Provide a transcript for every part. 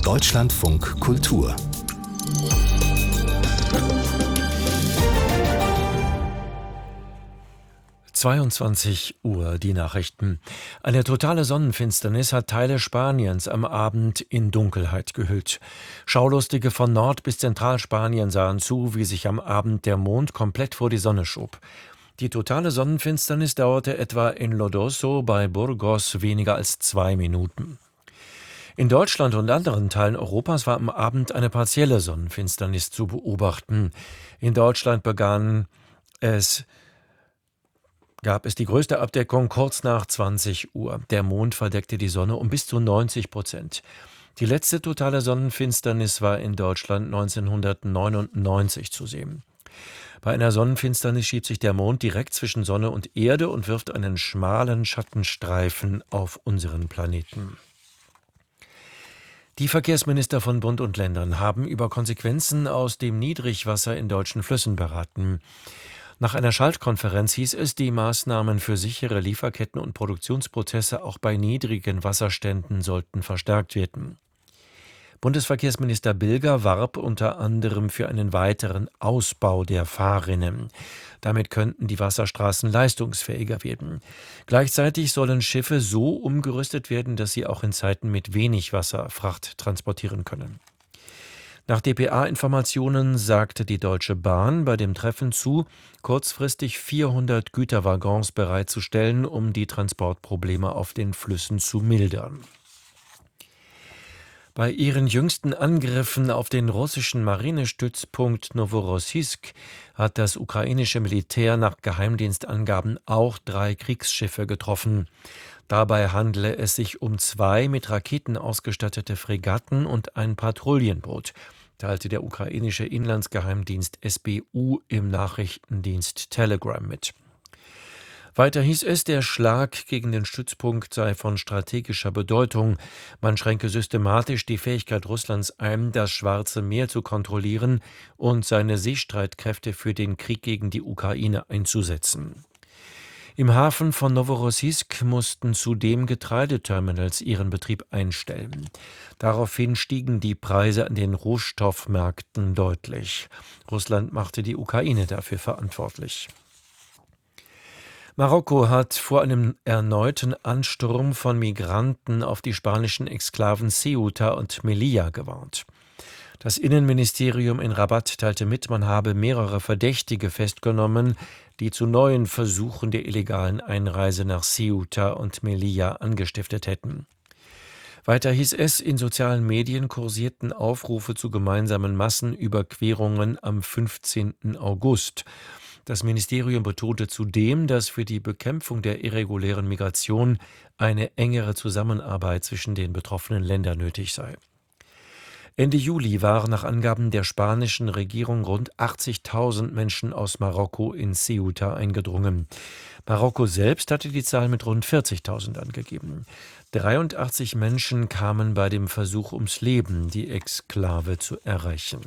Deutschlandfunk Kultur 22 Uhr, die Nachrichten. Eine totale Sonnenfinsternis hat Teile Spaniens am Abend in Dunkelheit gehüllt. Schaulustige von Nord- bis Zentralspanien sahen zu, wie sich am Abend der Mond komplett vor die Sonne schob. Die totale Sonnenfinsternis dauerte etwa in Lodoso bei Burgos weniger als 2 Minuten. In Deutschland und anderen Teilen Europas war am Abend eine partielle Sonnenfinsternis zu beobachten. In Deutschland gab es die größte Abdeckung kurz nach 20 Uhr. Der Mond verdeckte die Sonne um bis zu 90%. Die letzte totale Sonnenfinsternis war in Deutschland 1999 zu sehen. Bei einer Sonnenfinsternis schiebt sich der Mond direkt zwischen Sonne und Erde und wirft einen schmalen Schattenstreifen auf unseren Planeten. Die Verkehrsminister von Bund und Ländern haben über Konsequenzen aus dem Niedrigwasser in deutschen Flüssen beraten. Nach einer Schaltkonferenz hieß es, die Maßnahmen für sichere Lieferketten und Produktionsprozesse auch bei niedrigen Wasserständen sollten verstärkt werden. Bundesverkehrsminister Bilger warb unter anderem für einen weiteren Ausbau der Fahrrinnen. Damit könnten die Wasserstraßen leistungsfähiger werden. Gleichzeitig sollen Schiffe so umgerüstet werden, dass sie auch in Zeiten mit wenig Wasser Fracht transportieren können. Nach dpa-Informationen sagte die Deutsche Bahn bei dem Treffen zu, kurzfristig 400 Güterwaggons bereitzustellen, um die Transportprobleme auf den Flüssen zu mildern. Bei ihren jüngsten Angriffen auf den russischen Marinestützpunkt Noworossijsk hat das ukrainische Militär nach Geheimdienstangaben auch 3 Kriegsschiffe getroffen. Dabei handele es sich um 2 mit Raketen ausgestattete Fregatten und ein Patrouillenboot, teilte der ukrainische Inlandsgeheimdienst SBU im Nachrichtendienst Telegram mit. Weiter hieß es, der Schlag gegen den Stützpunkt sei von strategischer Bedeutung. Man schränke systematisch die Fähigkeit Russlands ein, das Schwarze Meer zu kontrollieren und seine Seestreitkräfte für den Krieg gegen die Ukraine einzusetzen. Im Hafen von Noworossijsk mussten zudem Getreideterminals ihren Betrieb einstellen. Daraufhin stiegen die Preise an den Rohstoffmärkten deutlich. Russland machte die Ukraine dafür verantwortlich. Marokko hat vor einem erneuten Ansturm von Migranten auf die spanischen Exklaven Ceuta und Melilla gewarnt. Das Innenministerium in Rabat teilte mit, man habe mehrere Verdächtige festgenommen, die zu neuen Versuchen der illegalen Einreise nach Ceuta und Melilla angestiftet hätten. Weiter hieß es, in sozialen Medien kursierten Aufrufe zu gemeinsamen Massenüberquerungen am 15. August. Das Ministerium betonte zudem, dass für die Bekämpfung der irregulären Migration eine engere Zusammenarbeit zwischen den betroffenen Ländern nötig sei. Ende Juli waren nach Angaben der spanischen Regierung rund 80.000 Menschen aus Marokko in Ceuta eingedrungen. Marokko selbst hatte die Zahl mit rund 40.000 angegeben. 83 Menschen kamen bei dem Versuch ums Leben, die Exklave zu erreichen.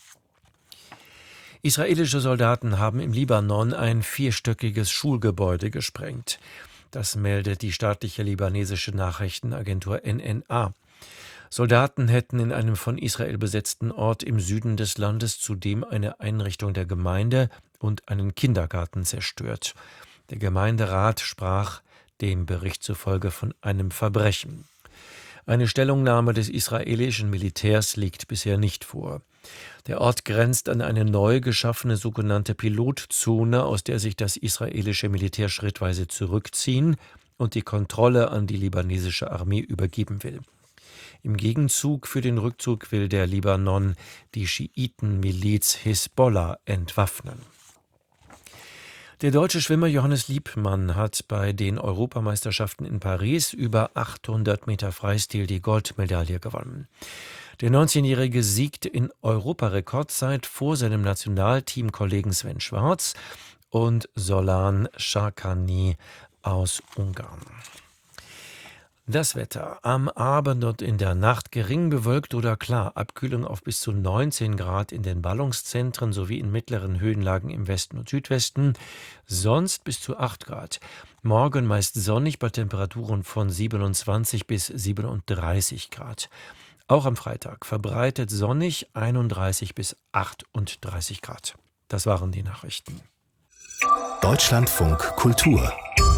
Israelische Soldaten haben im Libanon ein 4-stöckiges Schulgebäude gesprengt. Das meldet die staatliche libanesische Nachrichtenagentur NNA. Soldaten hätten in einem von Israel besetzten Ort im Süden des Landes zudem eine Einrichtung der Gemeinde und einen Kindergarten zerstört. Der Gemeinderat sprach dem Bericht zufolge von einem Verbrechen. Eine Stellungnahme des israelischen Militärs liegt bisher nicht vor. Der Ort grenzt an eine neu geschaffene sogenannte Pilotzone, aus der sich das israelische Militär schrittweise zurückziehen und die Kontrolle an die libanesische Armee übergeben will. Im Gegenzug für den Rückzug will der Libanon die Schiitenmiliz Hisbollah entwaffnen. Der deutsche Schwimmer Johannes Liebmann hat bei den Europameisterschaften in Paris über 800 Meter Freistil die Goldmedaille gewonnen. Der 19-Jährige siegte in Europarekordzeit vor seinem Nationalteamkollegen Sven Schwarz und Solan Sarkany aus Ungarn. Das Wetter. Am Abend und in der Nacht gering bewölkt oder klar. Abkühlung auf bis zu 19 Grad in den Ballungszentren sowie in mittleren Höhenlagen im Westen und Südwesten. Sonst bis zu 8 Grad. Morgen meist sonnig bei Temperaturen von 27 bis 37 Grad. Auch am Freitag verbreitet sonnig 31 bis 38 Grad. Das waren die Nachrichten. Deutschlandfunk Kultur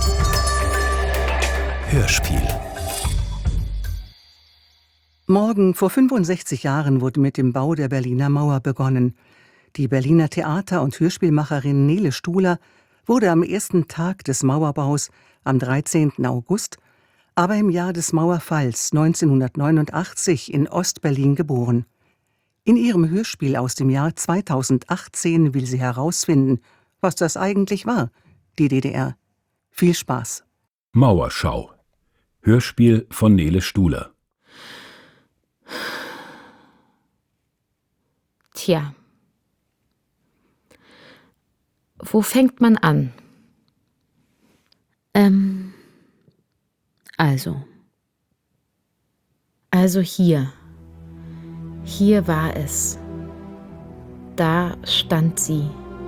Hörspiel. Morgen vor 65 Jahren wurde mit dem Bau der Berliner Mauer begonnen. Die Berliner Theater- und Hörspielmacherin Nele Stuhler wurde am ersten Tag des Mauerbaus am 13. August, aber im Jahr des Mauerfalls 1989 in Ostberlin geboren. In ihrem Hörspiel aus dem Jahr 2018 will sie herausfinden, was das eigentlich war, die DDR. Viel Spaß. Mauerschau. Hörspiel von Nele Stuhler. Tja. Wo fängt man an? Also hier. Hier war es. Da stand sie.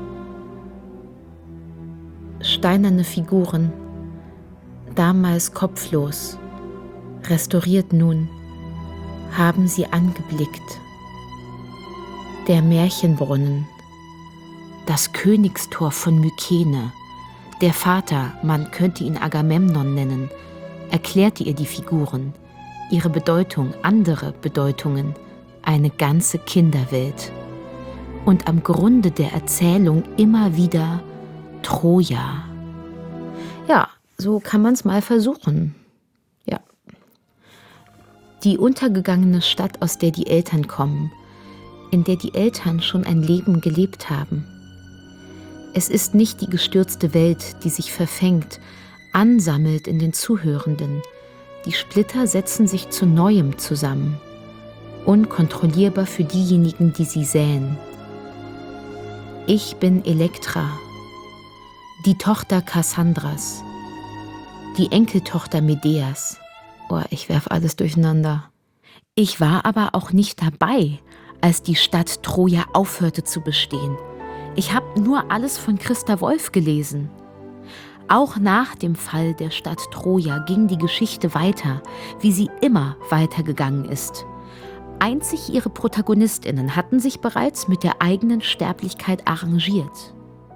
Steinerne Figuren, damals kopflos, restauriert nun, haben sie angeblickt. Der Märchenbrunnen, das Königstor von Mykene, der Vater, man könnte ihn Agamemnon nennen, erklärte ihr die Figuren, ihre Bedeutung, andere Bedeutungen, eine ganze Kinderwelt. Und am Grunde der Erzählung immer wieder Troja. Ja, so kann man es mal versuchen. Ja. Die untergegangene Stadt, aus der die Eltern kommen, in der die Eltern schon ein Leben gelebt haben. Es ist nicht die gestürzte Welt, die sich verfängt, ansammelt in den Zuhörenden. Die Splitter setzen sich zu Neuem zusammen. Unkontrollierbar für diejenigen, die sie säen. Ich bin Elektra, die Tochter Kassandras, die Enkeltochter Medeas. Oh, ich werf alles durcheinander. Ich war aber auch nicht dabei, als die Stadt Troja aufhörte zu bestehen. Ich habe nur alles von Christa Wolf gelesen. Auch nach dem Fall der Stadt Troja ging die Geschichte weiter, wie sie immer weitergegangen ist. Einzig ihre ProtagonistInnen hatten sich bereits mit der eigenen Sterblichkeit arrangiert.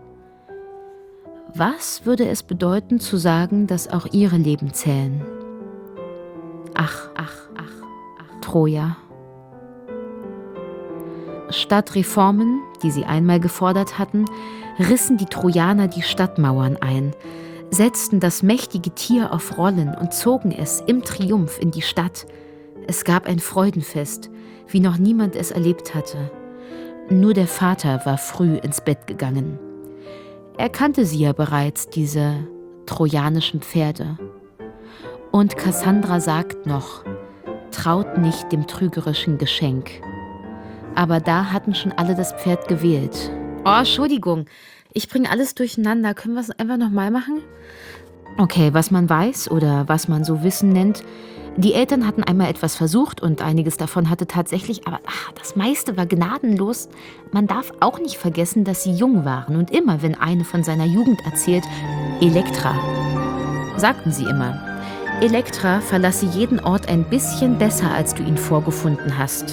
Was würde es bedeuten, zu sagen, dass auch ihre Leben zählen? Ach, Troja. Statt Reformen, die sie einmal gefordert hatten, rissen die Trojaner die Stadtmauern ein, setzten das mächtige Tier auf Rollen und zogen es im Triumph in die Stadt. Es gab ein Freudenfest, wie noch niemand es erlebt hatte. Nur der Vater war früh ins Bett gegangen. Er kannte sie ja bereits, diese trojanischen Pferde. Und Kassandra sagt noch, traut nicht dem trügerischen Geschenk. Aber da hatten schon alle das Pferd gewählt. Oh, Entschuldigung, ich bringe alles durcheinander. Können wir es einfach nochmal machen? Okay, was man weiß oder was man so Wissen nennt. Die Eltern hatten einmal etwas versucht und einiges davon hatte tatsächlich, aber das meiste war gnadenlos. Man darf auch nicht vergessen, dass sie jung waren und immer, wenn eine von seiner Jugend erzählt, Elektra, sagten sie immer, Elektra verlasse jeden Ort ein bisschen besser, als du ihn vorgefunden hast.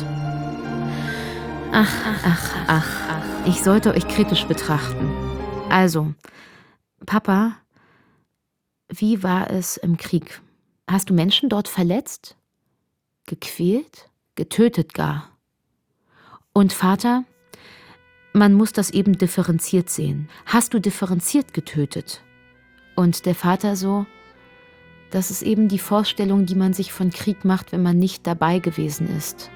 Ach, ich sollte euch kritisch betrachten. Also, Papa, wie war es im Krieg? Hast du Menschen dort verletzt? Gequält? Getötet gar? Und Vater, man muss das eben differenziert sehen. Hast du differenziert getötet? Und der Vater so, das ist eben die Vorstellung, die man sich von Krieg macht, wenn man nicht dabei gewesen ist.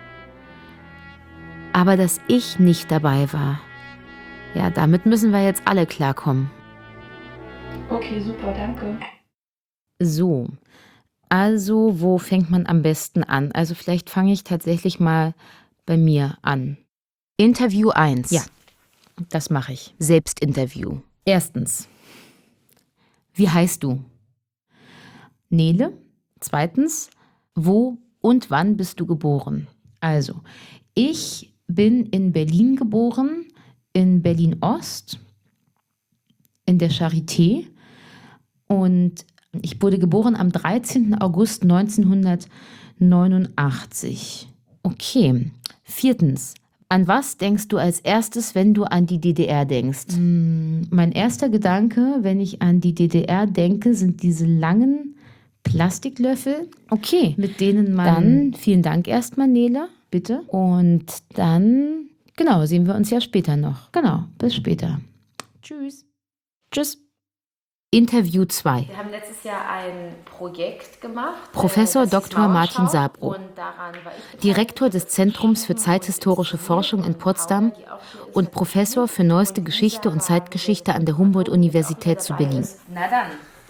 Aber dass ich nicht dabei war, ja, damit müssen wir jetzt alle klarkommen. Okay, super, danke. So, also wo fängt man am besten an? Also vielleicht fange ich tatsächlich mal bei mir an. Interview 1. Ja, das mache ich. Selbstinterview. Erstens, wie heißt du? Nele. Zweitens, wo und wann bist du geboren? Also, ich bin in Berlin geboren, in Berlin-Ost, in der Charité. Und ich wurde geboren am 13. August 1959 89. Okay. 4. An was denkst du als erstes, wenn du an die DDR denkst? Mein erster Gedanke, wenn ich an die DDR denke, sind diese langen Plastiklöffel. Okay. Mit denen man... Dann vielen Dank erstmal, Nele, bitte. Und dann, genau, sehen wir uns ja später noch. Genau, bis später. Tschüss. Tschüss. Interview 2. Wir haben letztes Jahr ein Projekt gemacht. Professor Dr. Martin Sabro, Und daran war ich Direktor des Zentrums für zeithistorische Forschung in Potsdam und Professor für neueste Geschichte und Zeitgeschichte an der Humboldt-Universität zu Berlin. Na dann.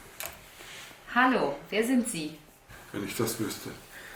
Hallo, wer sind Sie? Wenn ich das wüsste.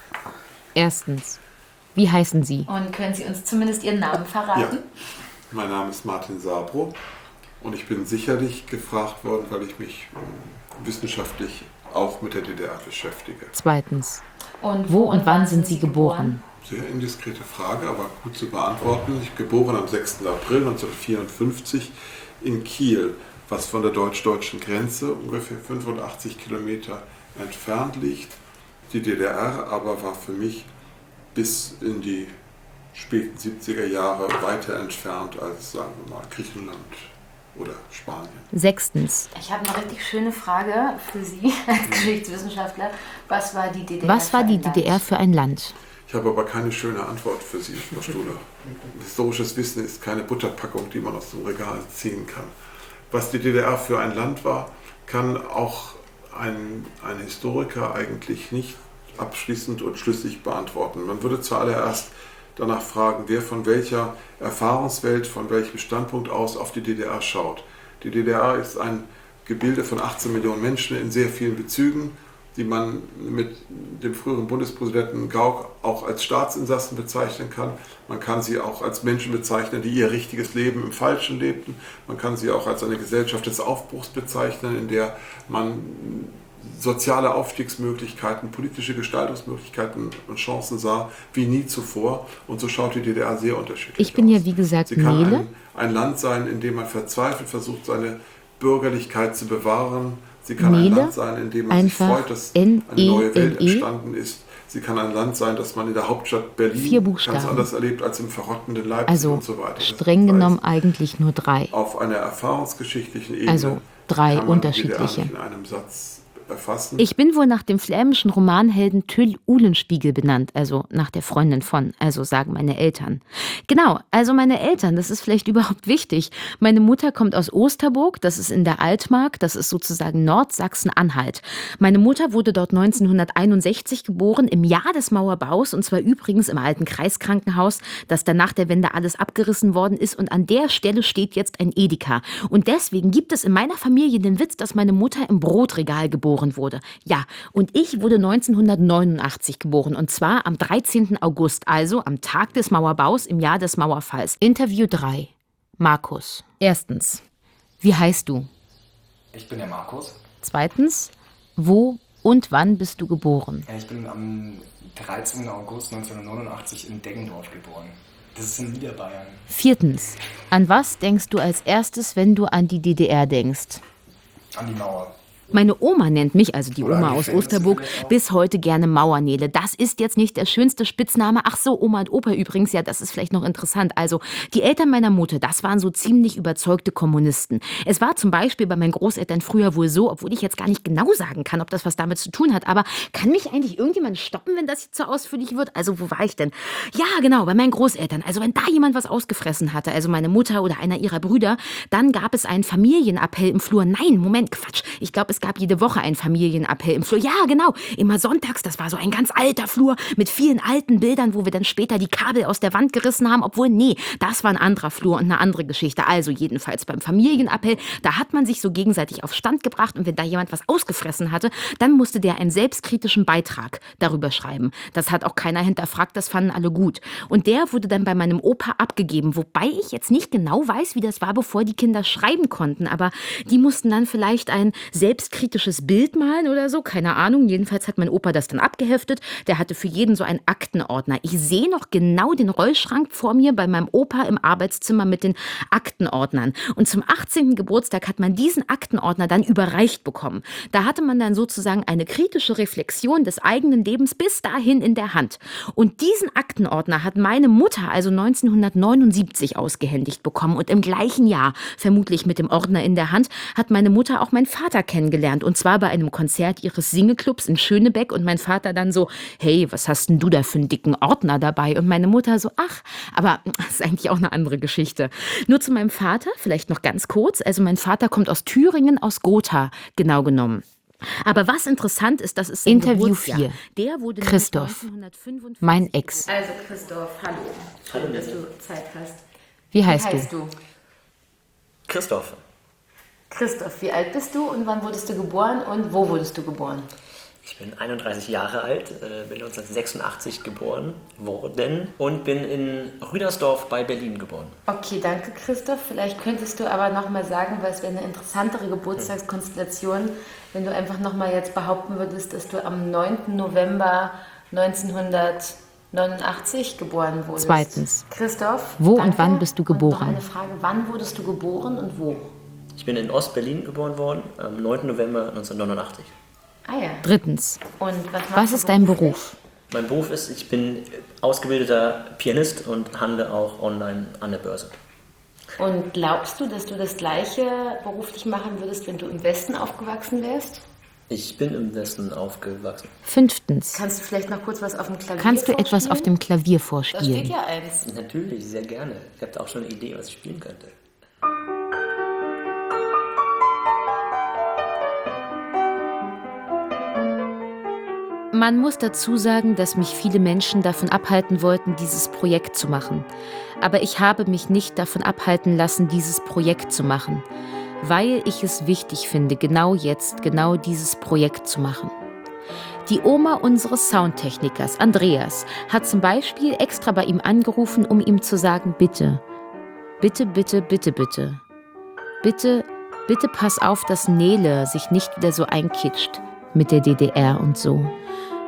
Erstens, wie heißen Sie? Und können Sie uns zumindest Ihren Namen verraten? Ja, mein Name ist Martin Sabro und ich bin sicherlich gefragt worden, weil ich mich wissenschaftlich auch mit der DDR beschäftige. Zweitens, Und wo und wann sind Sie geboren? Sehr indiskrete Frage, aber gut zu beantworten. Ich bin geboren am 6. April 1954 in Kiel, was von der deutsch-deutschen Grenze ungefähr 85 Kilometer entfernt liegt. Die DDR aber war für mich bis in die späten 70er Jahre weiter entfernt als, sagen wir mal, Griechenland oder Spanien. Sechstens, Ich habe eine richtig schöne Frage für Sie als Geschichtswissenschaftler. Was war die DDR? was war die für ein DDR Land? für ein Land? Ich habe aber keine schöne Antwort für Sie, Frau Stuhler. Historisches Wissen ist keine Butterpackung, die man aus dem Regal ziehen kann. Was die DDR für ein Land war, kann auch ein Historiker eigentlich nicht abschließend und schlüssig beantworten. Man würde zuallererst danach fragen, wer von welcher Erfahrungswelt, von welchem Standpunkt aus auf die DDR schaut. Die DDR ist ein Gebilde von 18 Millionen Menschen in sehr vielen Bezügen, die man mit dem früheren Bundespräsidenten Gauck auch als Staatsinsassen bezeichnen kann. Man kann sie auch als Menschen bezeichnen, die ihr richtiges Leben im Falschen lebten. Man kann sie auch als eine Gesellschaft des Aufbruchs bezeichnen, in der man soziale Aufstiegsmöglichkeiten, politische Gestaltungsmöglichkeiten und Chancen sah wie nie zuvor. Und so schaut die DDR sehr unterschiedlich aus. Ich bin ja wie gesagt Sie kann Nele. ein Land sein, in dem man verzweifelt versucht, seine Bürgerlichkeit zu bewahren. Sie kann Nele, ein Land sein, in dem man sich einfach freut, dass eine neue Welt N-E-L-E. entstanden ist. Sie kann ein Land sein, das man in der Hauptstadt Berlin 4 Buchstaben. ganz anders erlebt als im verrottenden Leipzig Also und so weiter. Das streng heißt, genommen eigentlich nur 3. auf einer erfahrungsgeschichtlichen Ebene Also 3 kann man die DDR unterschiedliche. nicht in einem Satz erfassen. Ich bin wohl nach dem flämischen Romanhelden Till Uhlenspiegel benannt, also nach der Freundin von, also sagen meine Eltern. Genau, also meine Eltern, das ist vielleicht überhaupt wichtig. Meine Mutter kommt aus Osterburg, das ist in der Altmark, das ist sozusagen Nordsachsen-Anhalt. Meine Mutter wurde dort 1961 geboren, im Jahr des Mauerbaus, und zwar übrigens im alten Kreiskrankenhaus, das dann nach der Wende alles abgerissen worden ist, und an der Stelle steht jetzt ein Edeka. Und deswegen gibt es in meiner Familie den Witz, dass meine Mutter im Brotregal geboren wurde. Ja, und ich wurde 1989 geboren, und zwar am 13. August, also am Tag des Mauerbaus im Jahr des Mauerfalls. Interview 3. Markus. Erstens, wie heißt du? Ich bin der Markus. Zweitens, wo und wann bist du geboren? Ich bin am 13. August 1989 in Deggendorf geboren. Das ist in Niederbayern. Viertens, an was denkst du als erstes, wenn du an die DDR denkst? An die Mauer. Meine Oma nennt mich, also die Oder Oma an die aus Fans Osterburg, vielleicht auch. bis heute gerne Mauernele. Das ist jetzt nicht der schönste Spitzname. Ach so, Oma und Opa übrigens, ja, das ist vielleicht noch interessant. Also, die Eltern meiner Mutter, das waren so ziemlich überzeugte Kommunisten. Es war zum Beispiel bei meinen Großeltern früher wohl so, obwohl ich jetzt gar nicht genau sagen kann, ob das was damit zu tun hat, aber kann mich eigentlich irgendjemand stoppen, wenn das jetzt so ausführlich wird? Also, wo war ich denn? Ja, genau, bei meinen Großeltern. Also, wenn da jemand was ausgefressen hatte, also meine Mutter oder einer ihrer Brüder, dann gab es einen Familienappell im Flur. Nein, Moment, Quatsch. Ich glaube, es gab jede Woche einen Familienappell im Flur. Ja, genau. Immer sonntags. Das war so ein ganz alter Flur mit vielen alten Bildern, wo wir dann später die Kabel aus der Wand gerissen haben. Obwohl, nee, das war ein anderer Flur und eine andere Geschichte. Also jedenfalls beim Familienappell, da hat man sich so gegenseitig auf Stand gebracht, und wenn da jemand was ausgefressen hatte, dann musste der einen selbstkritischen Beitrag darüber schreiben. Das hat auch keiner hinterfragt, das fanden alle gut. Und der wurde dann bei meinem Opa abgegeben, wobei ich jetzt nicht genau weiß, wie das war, bevor die Kinder schreiben konnten, aber die mussten dann vielleicht einen selbstkritischen kritisches Bild malen oder so, keine Ahnung. Jedenfalls hat mein Opa das dann abgeheftet. Der hatte für jeden so einen Aktenordner. Ich sehe noch genau den Rollschrank vor mir bei meinem Opa im Arbeitszimmer mit den Aktenordnern. Und zum 18. Geburtstag hat man diesen Aktenordner dann überreicht bekommen. Da hatte man dann sozusagen eine kritische Reflexion des eigenen Lebens bis dahin in der Hand. Und diesen Aktenordner hat meine Mutter also 1979 ausgehändigt bekommen. Und im gleichen Jahr, vermutlich mit dem Ordner in der Hand, hat meine Mutter auch meinen Vater kennengelernt. Und zwar bei einem Konzert ihres Singeclubs in Schönebeck. Und mein Vater dann so, hey, was hast denn du da für einen dicken Ordner dabei? Und meine Mutter so, ach, aber das ist eigentlich auch eine andere Geschichte. Nur zu meinem Vater, vielleicht noch ganz kurz. Also mein Vater kommt aus Thüringen, aus Gotha, genau genommen. Aber was interessant ist, das ist sein Interview Geburtsjahr. 4. Der wurde Christoph, 1955 mein Ex. Also Christoph, hallo. Schön, dass du Zeit hast. Wie heißt du? Christoph. Christoph, wie alt bist du und wann wurdest du geboren und wo wurdest du geboren? Ich bin 31 Jahre alt, bin 1986 geboren worden und bin in Rüdersdorf bei Berlin geboren. Okay, danke Christoph. Vielleicht könntest du aber nochmal sagen, weil es wäre eine interessantere Geburtstagskonstellation, wenn du einfach nochmal jetzt behaupten würdest, dass du am 9. November 1989 geboren wurdest. Zweitens. Christoph, wo danke. und wann bist du geboren? Und noch eine Frage, wann wurdest du geboren und wo? Ich bin in Ost-Berlin geboren worden, am 9. November 1989. Ah ja. Drittens. Und was ist dein Beruf? Mein Beruf ist, ich bin ausgebildeter Pianist und handle auch online an der Börse. Und glaubst du, dass du das Gleiche beruflich machen würdest, wenn du im Westen aufgewachsen wärst? Ich bin im Westen aufgewachsen. Fünftens. Kannst du vielleicht noch kurz was auf dem Klavier Kannst du vorspielen? etwas auf dem Klavier Da vorspielen? steht ja eins. Natürlich, sehr gerne. Ich habe da auch schon eine Idee, was ich spielen könnte. Man muss dazu sagen, dass mich viele Menschen davon abhalten wollten, dieses Projekt zu machen. Aber ich habe mich nicht davon abhalten lassen, dieses Projekt zu machen, weil ich es wichtig finde, genau jetzt, genau dieses Projekt zu machen. Die Oma unseres Soundtechnikers, Andreas, hat zum Beispiel extra bei ihm angerufen, um ihm zu sagen, bitte, bitte, bitte, bitte, bitte, bitte, bitte pass auf, dass Nele sich nicht wieder so einkitscht mit der DDR und so.